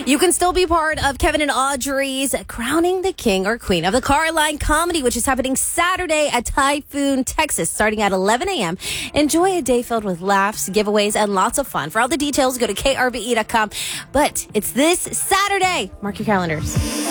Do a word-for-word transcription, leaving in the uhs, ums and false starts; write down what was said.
You can still be part of Kevin and Audrey's Crowning the King or Queen of the Car Line comedy, which is happening Saturday at Typhoon, Texas, starting at eleven a.m. Enjoy a day filled with laughs, giveaways, and lots of fun. For all the details, go to K R B E dot com. But it's this Saturday. Mark your calendars.